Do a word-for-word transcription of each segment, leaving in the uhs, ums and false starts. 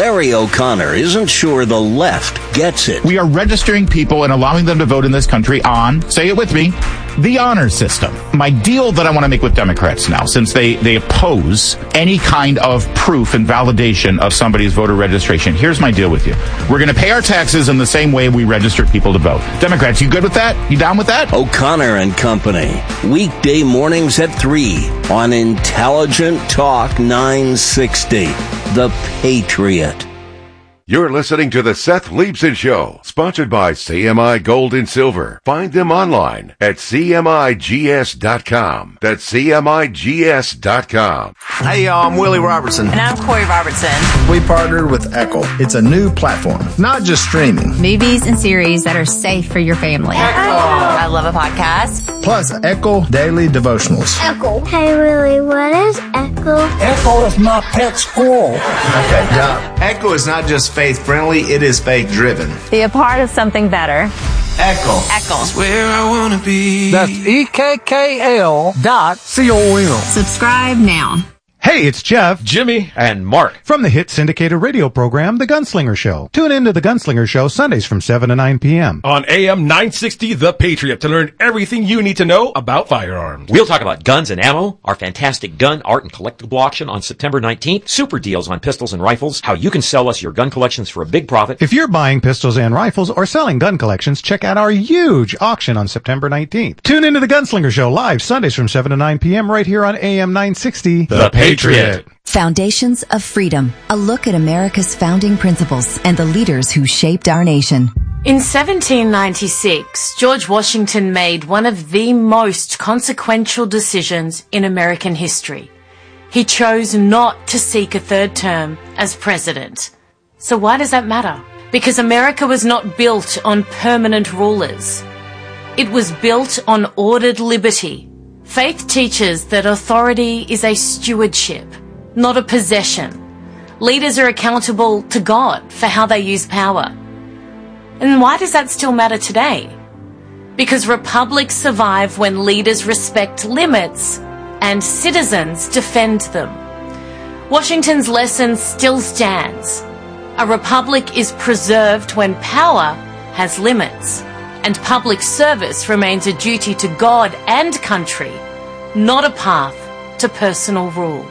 Larry O'Connor isn't sure the left gets it. We are registering people and allowing them to vote in this country on, say it with me, the honor system. My deal that I want to make with Democrats now, since they, they oppose any kind of proof and validation of somebody's voter registration, here's my deal with you. We're going to pay our taxes in the same way we register people to vote. Democrats, you good with that? You down with that? O'Connor and Company. Weekday mornings at three on Intelligent Talk nine sixty. The Patriot. You're listening to the Seth Leibson Show, sponsored by C M I Gold and Silver. Find them online at C M I G S dot com. That's C M I G S dot com. Hey, y'all, I'm Willie Robertson. And I'm Corey Robertson. We partnered with Echo. It's a new platform, not just streaming. Movies and series that are safe for your family. Echo. I love a podcast. Plus, Echo Daily Devotionals. Echo. Hey, Willie, what is Echo? Echo is my pet squirrel. Okay, yeah. Echo is not just faith-friendly, it is faith-driven. Be a part of something better. Echo. Echo. That's where I want to be. That's E K K L dot C O M. Subscribe now. Hey, it's Jeff, Jimmy, and Mark from the hit syndicated radio program, The Gunslinger Show. Tune in to The Gunslinger Show Sundays from seven to nine p.m. on A M nine sixty The Patriot to learn everything you need to know about firearms. We'll talk about guns and ammo, our fantastic gun, art, and collectible auction on September nineteenth, super deals on pistols and rifles, how you can sell us your gun collections for a big profit. If you're buying pistols and rifles or selling gun collections, check out our huge auction on September nineteenth. Tune in to The Gunslinger Show live Sundays from seven to nine p.m. right here on A M nine sixty The, the Patriot. Patriot. Foundations of Freedom, a look at America's founding principles and the leaders who shaped our nation. In seventeen ninety-six, George Washington made one of the most consequential decisions in American history. He chose not to seek a third term as president. So why does that matter? Because America was not built on permanent rulers. It was built on ordered liberty. Faith teaches that authority is a stewardship, not a possession. Leaders are accountable to God for how they use power. And why does that still matter today? Because republics survive when leaders respect limits and citizens defend them. Washington's lesson still stands. A republic is preserved when power has limits, and public service remains a duty to God and country, not a path to personal rule.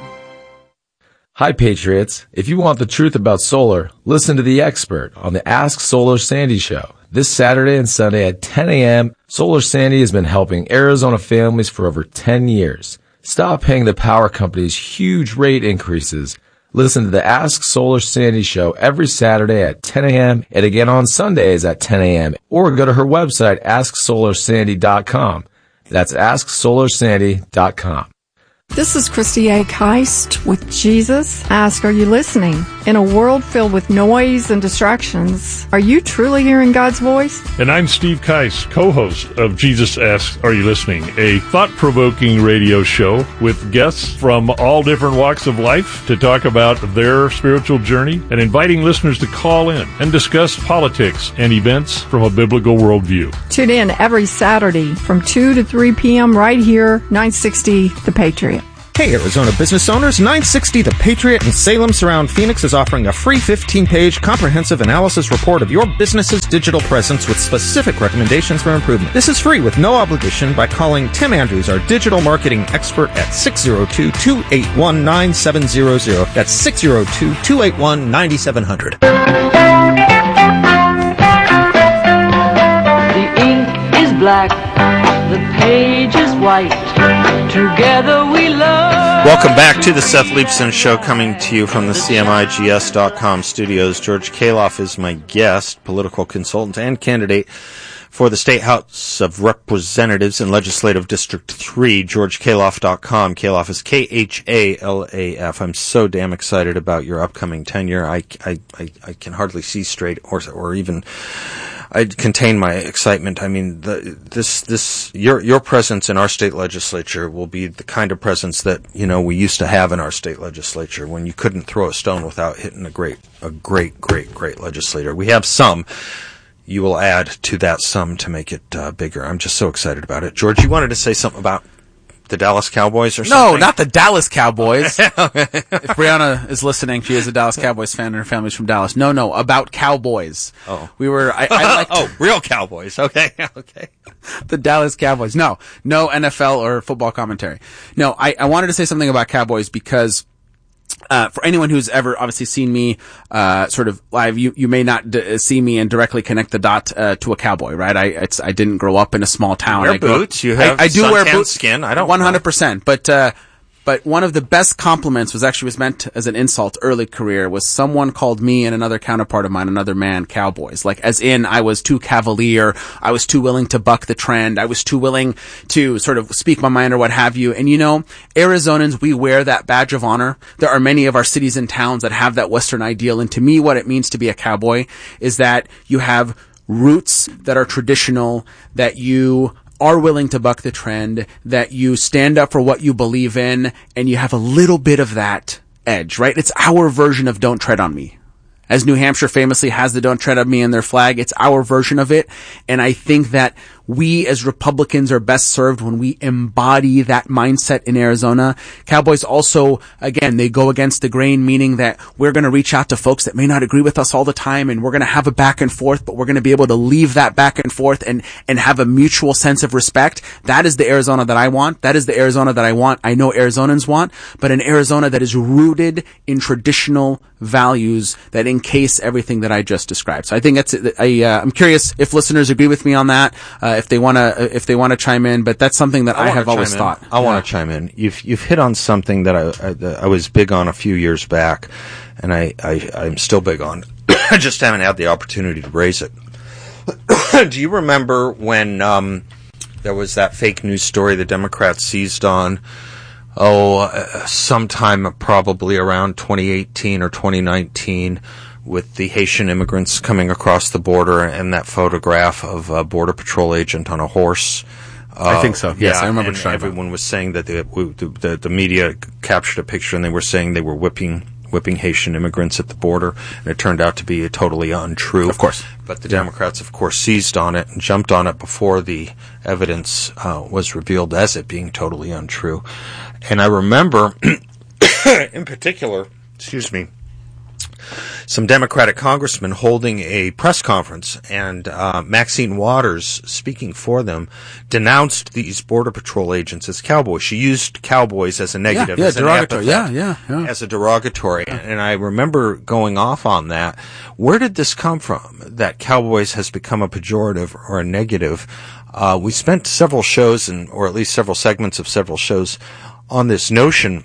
Hi, Patriots. If you want the truth about solar, listen to The Expert on the Ask Solar Sandy Show. This Saturday and Sunday at ten a.m., Solar Sandy has been helping Arizona families for over ten years. Stop paying the power companies huge rate increases. Listen to the Ask Solar Sandy Show every Saturday at ten a.m. and again on Sundays at ten a.m. Or go to her website, ask solar sandy dot com. That's ask solar sandy dot com. This is Christy A. Keist with Jesus. Ask, are you listening? In a world filled with noise and distractions, are you truly hearing God's voice? And I'm Steve Keist, co-host of Jesus Asks, Are You Listening? A thought-provoking radio show with guests from all different walks of life to talk about their spiritual journey and inviting listeners to call in and discuss politics and events from a biblical worldview. Tune in every Saturday from two to three p.m. right here, nine sixty The Patriot. Hey, Arizona business owners, nine sixty The Patriot in Salem Surround Phoenix is offering a free fifteen-page comprehensive analysis report of your business's digital presence with specific recommendations for improvement. This is free with no obligation by calling Tim Andrews, our digital marketing expert, at six oh two, two eight one, nine seven zero zero. That's six oh two, two eight one, nine seven zero zero. The ink is black, the page is white. Together we love. Welcome back to the Seth Leibson Show, coming to you from the C M I G S dot com studios. George Kaloff is my guest, political consultant and candidate for the State House of Representatives in Legislative District three, george kaloff dot com. Kaloff is K H A L A F. I'm so damn excited about your upcoming tenure. I, I, I, I can hardly see straight or, or even... I contain my excitement. I mean, the, this, this, your, your presence in our state legislature will be the kind of presence that, you know, we used to have in our state legislature when you couldn't throw a stone without hitting a great, a great, great, great legislator. We have some. You will add to that sum to make it uh, bigger. I'm just so excited about it. George, you wanted to say something about the Dallas Cowboys or No, something? not the Dallas Cowboys. If Brianna is listening, she is a Dallas Cowboys fan and her family's from Dallas. No, no, about Cowboys. Oh. We were, I, I liked. Oh, real Cowboys. Okay, okay. The Dallas Cowboys. No, no N F L or football commentary. No, I, I wanted to say something about Cowboys because Uh, for anyone who's ever obviously seen me, uh, sort of live, you, you may not d- see me and directly connect the dot, uh, to a cowboy, right? I, it's, I didn't grow up in a small town. You wear I grew boots. Up, you have I, I do wear suntan boots. Skin. I don't. one hundred percent. But, uh, But one of the best compliments was actually was meant as an insult early career was someone called me and another counterpart of mine, another man, cowboys. Like as in I was too cavalier, I was too willing to buck the trend, I was too willing to sort of speak my mind or what have you. And you know, Arizonans, we wear that badge of honor. There are many of our cities and towns that have that Western ideal. And to me, what it means to be a cowboy is that you have roots that are traditional, that you are willing to buck the trend, that you stand up for what you believe in, and you have a little bit of that edge, right? It's our version of Don't Tread on Me. As New Hampshire famously has the Don't Tread on Me in their flag, it's our version of it. And I think that we as Republicans are best served when we embody that mindset in Arizona. Cowboys also, again, they go against the grain, meaning that we're going to reach out to folks that may not agree with us all the time, and we're going to have a back and forth, but we're going to be able to leave that back and forth and, and have a mutual sense of respect. That is the Arizona that I want. That is the Arizona that I want. I know Arizonans want, but an Arizona that is rooted in traditional values that encase everything that I just described. So I think that's, I, uh, I'm curious if listeners agree with me on that. Uh, if they want to, if they want to chime in, but that's something that I, I have always in. thought. I yeah. want to chime in. You've, you've hit on something that I, I, that I was big on a few years back, and I, I, I'm still big on. I just haven't had the opportunity to raise it. Do you remember when, um, there was that fake news story the Democrats seized on, oh, uh, sometime probably around twenty eighteen or twenty nineteen, with the Haitian immigrants coming across the border and that photograph of a Border Patrol agent on a horse? Uh, I think so. Yes, yeah, I remember. And everyone was saying that the, the the media captured a picture and they were saying they were whipping whipping Haitian immigrants at the border, and it turned out to be totally untrue. Of course. But the Democrats, of course, seized on it and jumped on it before the evidence uh, was revealed as it being totally untrue. And I remember, in particular, excuse me, some Democratic congressmen holding a press conference, and uh, Maxine Waters, speaking for them, denounced these Border Patrol agents as cowboys. She used cowboys as a negative, yeah, yeah, as an derogatory. epithet, Yeah, yeah, yeah. as a derogatory. Yeah. And I remember going off on that. Where did this come from, that cowboys has become a pejorative or a negative? Uh, we spent several shows, and or at least several segments of several shows, on this notion.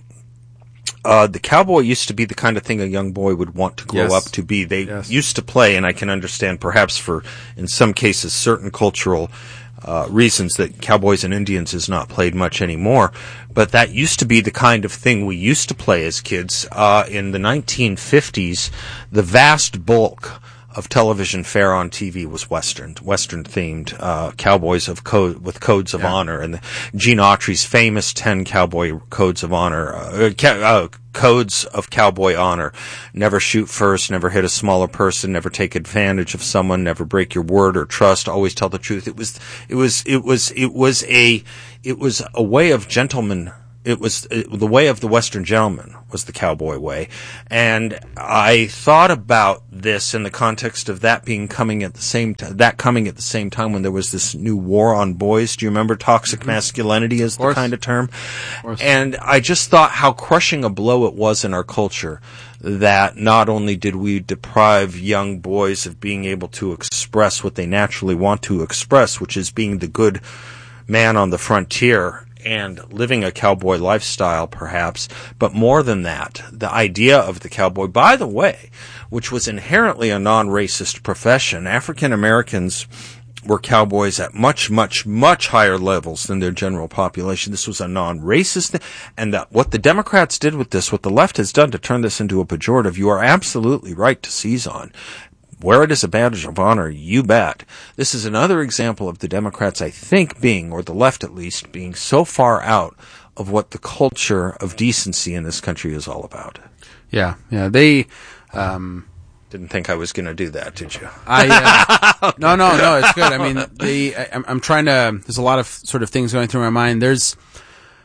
Uh, the cowboy used to be the kind of thing a young boy would want to grow yes. up to be. They yes. used to play, and I can understand perhaps for, in some cases, certain cultural uh, reasons that cowboys and Indians is not played much anymore. But that used to be the kind of thing we used to play as kids. Uh, in the nineteen fifties, the vast bulk of television fare on T V was Western, Western themed, uh, cowboys of code, with codes of yeah. honor, and the, Gene Autry's famous ten cowboy codes of honor, uh, ca- uh, codes of cowboy honor. Never shoot first, never hit a smaller person, never take advantage of someone, never break your word or trust, always tell the truth. It was, it was, it was, it was a, it was a way of gentleman. It was it, the way of the Western gentleman was the cowboy way. And I thought about this in the context of that being coming at the same t- that coming at the same time when there was this new war on boys. Do you remember toxic mm-hmm. masculinity as the kind of term? Of and I just thought how crushing a blow it was in our culture that not only did we deprive young boys of being able to express what they naturally want to express, which is being the good man on the frontier and living a cowboy lifestyle, perhaps, but more than that, the idea of the cowboy, by the way, which was inherently a non-racist profession. African Americans were cowboys at much, much, much higher levels than their general population. This was a non-racist thing. And that what the Democrats did with this, what the left has done to turn this into a pejorative, you are absolutely right to seize on. Wear it as a badge of honor, you bet. This is another example of the Democrats, I think, being, or the left at least, being so far out of what the culture of decency in this country is all about. Yeah, yeah. They um, didn't think I was going to do that, did you? I uh, no, no, no. It's good. I mean, the I, I'm trying to. There's a lot of sort of things going through my mind. There's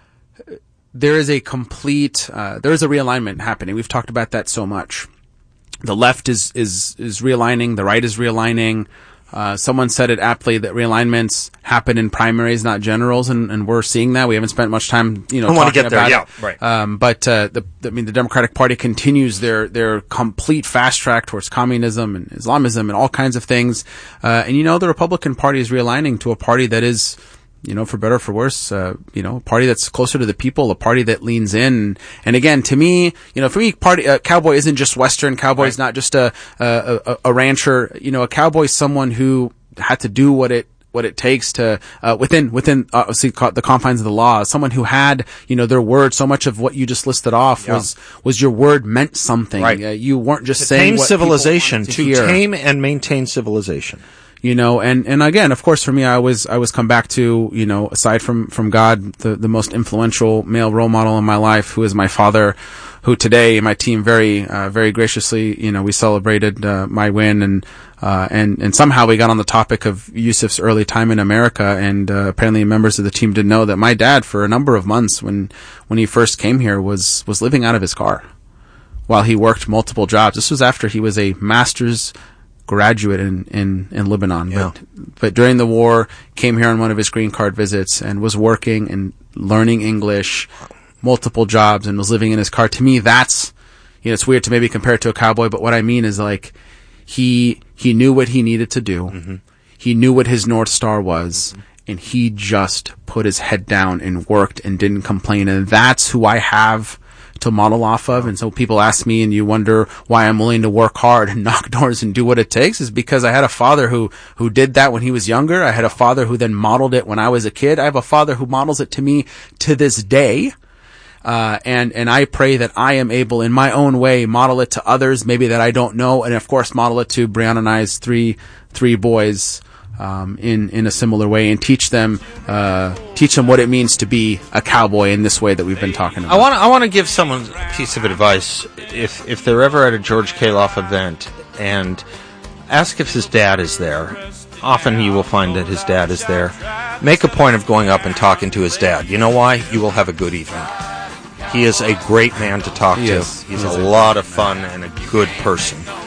there is a complete, uh, there is a realignment happening. We've talked about that so much. The left is, is, is realigning. The right is realigning. Uh, someone said it aptly that realignments happen in primaries, not generals, and, and we're seeing that. We haven't spent much time, you know, I want to talking get there. about Yeah, it. right. Um, but uh, the, the, I mean, the Democratic Party continues their their complete fast track towards communism and Islamism and all kinds of things. Uh, and you know, the Republican Party is realigning to a party that is, you know, for better or for worse, uh, you know, a party that's closer to the people, a party that leans in. And again, to me, you know, for me, party, uh, cowboy isn't just Western. Cowboy is not just a, a, a, a rancher. You know, a cowboy is someone who had to do what it, what it takes to, uh, within, within, uh, obviously the confines of the law. Someone who had, you know, their word, so much of what you just listed off Yeah. was, was your word meant something. Right. Uh, you weren't just to saying tame what civilization, people to, wanted to hear. tame and maintain civilization. You know, and, and again, of course, for me, I always, I always come back to, you know, aside from, from God, the, the most influential male role model in my life, who is my father, who today, my team very, uh, very graciously, you know, we celebrated, uh, my win and, uh, and, and somehow we got on the topic of Yusuf's early time in America. And, uh, apparently members of the team didn't know that my dad, for a number of months when, when he first came here, was, was living out of his car while he worked multiple jobs. This was after he was a master's graduate in, in, in Lebanon. Yeah. But, but during the war, came here on one of his green card visits and was working and learning English, multiple jobs, and was living in his car. To me, that's, you know, it's weird to maybe compare it to a cowboy, but what I mean is like, he, he knew what he needed to do. Mm-hmm. He knew what his North Star was, mm-hmm. and he just put his head down and worked and didn't complain. And that's who I have to model off of. And so people ask me, and you wonder why I'm willing to work hard and knock doors and do what it takes, is because I had a father who, who did that when he was younger. I had a father who then modeled it when I was a kid. I have a father who models it to me to this day. Uh, and, and I pray that I am able in my own way model it to others, maybe that I don't know. And of course, model it to Brianna and I's three, three boys. Um, in, in a similar way, and teach them, uh, teach them what it means to be a cowboy in this way that we've been talking about. I want to, I want to give someone a piece of advice. If, if they're ever at a George Kaloff event, and ask if his dad is there. Often you will find that his dad is there. Make a point of going up and talking to his dad. You know why? You will have a good evening. He is a great man to talk He to. is. He's He a is a lot of fun and a good person.